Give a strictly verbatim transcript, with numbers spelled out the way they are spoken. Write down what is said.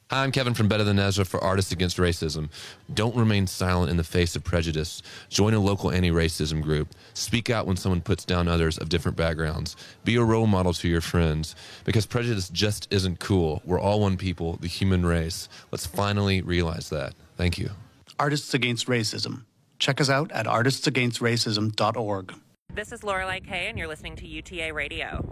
Hi, I'm Kevin from Better Than Ezra for Artists Against Racism. Don't remain silent in the face of prejudice. Join a local anti-racism group. Speak out when someone puts down others of different backgrounds. Be a role model to your friends, because prejudice just isn't cool. We're all one people, the human race. Let's finally realize that. Thank you. Artists Against Racism. Check us out at artists against racism dot org. This is Lorelei Kay, and you're listening to U T A Radio.